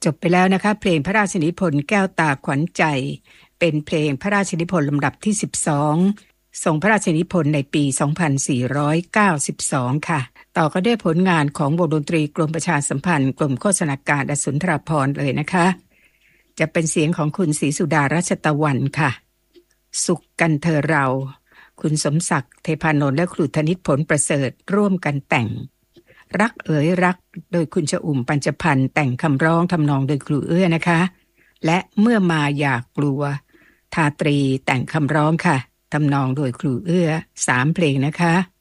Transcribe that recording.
จบไปแล้วนะคะเพลงพระราชนิพนธ์แก้วตาขวัญใจเป็นเพลงพระราชนิพนธ์ลำดับที่12ทรงพระราชนิพนธ์ในปี2492ค่ะต่อก็ด้วยผลงานของวงดนตรีกรมประชาสัมพันธ์กรมโฆษณาการอสุนทรภรณ์เลยนะคะจะเป็นเสียงของคุณศรีสุดารัชตะวันค่ะสุขกันเธอเราคุณสมศักดิ์เทพานนท์และครูธนิตผลประเสริฐร่วมกันแต่งรักเอ๋ยรักโดยคุณชอุ่มปัญจพันธ์แต่งคำร้องทำนองโดยครูเอื้อนะคะและเมื่อมาอยากกลัวทาตรีแต่งคำร้องค่ะทำนองโดยครูเอื้อ3เพลงนะคะ